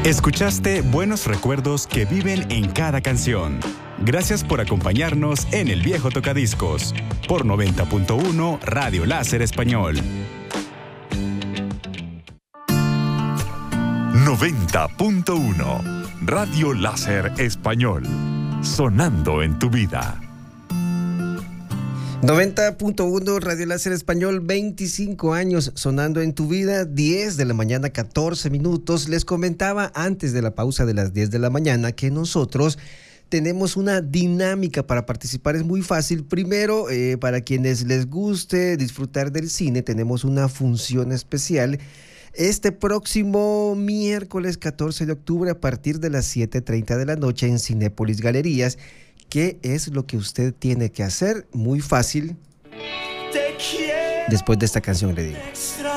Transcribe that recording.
Escuchaste buenos recuerdos que viven en cada canción. Gracias por acompañarnos en El Viejo Tocadiscos por 90.1 Radio Láser Español. 90.1 Radio Láser Español. Sonando en tu vida. 90.1 Radio Láser Español, 25 años sonando en tu vida, 10 de la mañana, 14 minutos. Les comentaba antes de la pausa de las 10 de la mañana que nosotros tenemos una dinámica para participar. Es muy fácil. Primero, para quienes les guste disfrutar del cine, tenemos una función especial este próximo miércoles 14 de octubre a partir de las 7:30 de la noche en Cinépolis Galerías. ¿Qué es lo que usted tiene que hacer? Muy fácil. Después de esta canción le digo.